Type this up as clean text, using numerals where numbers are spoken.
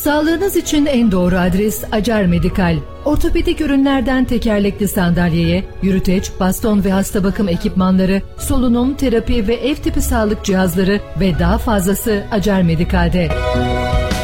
Sağlığınız için en doğru adres Acar Medikal. Ortopedik ürünlerden tekerlekli sandalyeye, yürüteç, baston ve hasta bakım ekipmanları, solunum, terapi ve ev tipi sağlık cihazları ve daha fazlası Acar Medikal'de.